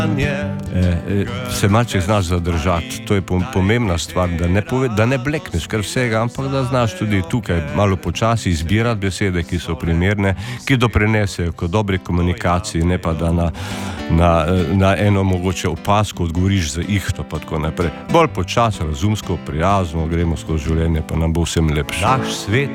se malce znaš zadržati. To je pomembna stvar, da ne blekneš kar vsega, ampak da znaš tudi tukaj malo počasi izbirati besede, ki so primerne, ki doprinesejo k dobri komunikaciji, ne pa da na eno mogoče opazko odgovoriš za ihto pa tako naprej. Bolj počasi, razumsko, prijazno, gremo skozi življenje, pa nam bo vsem lepše. Naš svet